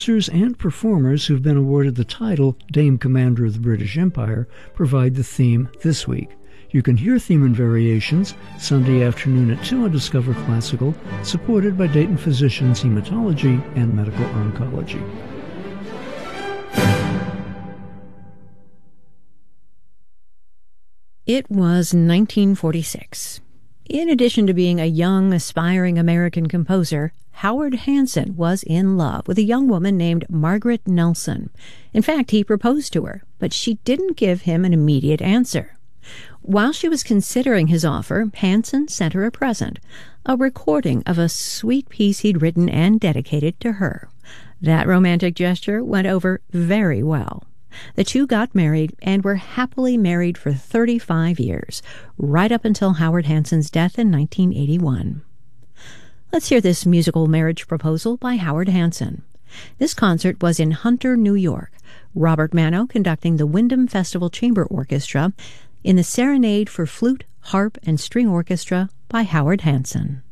And performers who've been awarded the title Dame Commander of the British Empire provide the theme this week. You can hear theme and variations Sunday afternoon at 2 on Discover Classical, supported by Dayton Physicians Hematology and Medical Oncology. It was 1946. In addition to being a young, aspiring American composer, Howard Hanson was in love with a young woman named Margaret Nelson. In fact, he proposed to her, but she didn't give him an immediate answer. While she was considering his offer, Hanson sent her a present, a recording of a sweet piece he'd written and dedicated to her. That romantic gesture went over very well. The two got married and were happily married for 35 years, right up until Howard Hanson's death in 1981. Let's hear this musical marriage proposal by Howard Hanson. This concert was in Hunter, New York, Robert Mano conducting the Windham Festival Chamber Orchestra in the Serenade for Flute, Harp, and String Orchestra by Howard Hanson.